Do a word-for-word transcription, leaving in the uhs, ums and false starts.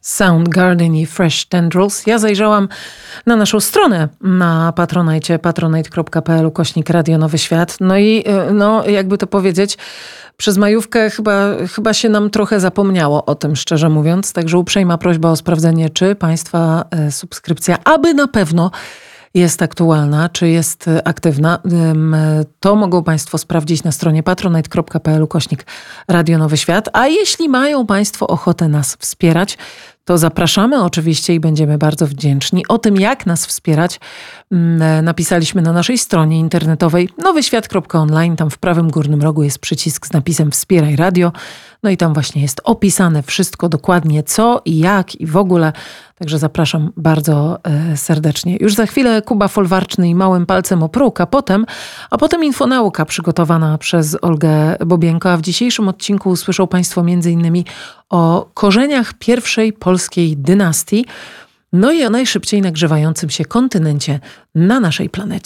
Soundgarden i Fresh Tendrils. Ja zajrzałam na naszą stronę na Patronite, patronite.pl ukośnik Radio Nowy Świat. No i no, jakby to powiedzieć, przez majówkę chyba, chyba się nam trochę zapomniało o tym, szczerze mówiąc. Także uprzejma prośba o sprawdzenie, czy Państwa subskrypcja, aby na pewno jest aktualna, czy jest aktywna. To mogą Państwo sprawdzić na stronie patronite.pl ukośnik Radio Nowy Świat. A jeśli mają Państwo ochotę nas wspierać, to zapraszamy oczywiście i będziemy bardzo wdzięczni. O tym, jak nas wspierać, napisaliśmy na naszej stronie internetowej nowyświat kropka online. Tam w prawym górnym rogu jest przycisk z napisem Wspieraj Radio. No i tam właśnie jest opisane wszystko dokładnie, co i jak i w ogóle. Także zapraszam bardzo serdecznie. Już za chwilę Kuba Folwarczny i Małym Palcem o próg, a potem, a potem Infonauka przygotowana przez Olgę Bobienko. A w dzisiejszym odcinku usłyszą Państwo między innymi o korzeniach pierwszej polskiej dynastii, no i o najszybciej nagrzewającym się kontynencie na naszej planecie.